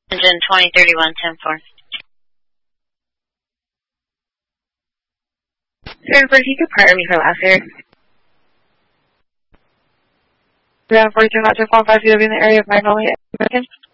Engine 2031, 10-4. Stanford, you could partner me for last year. Ground 42, not 245, CW in the area of Magnolia, American.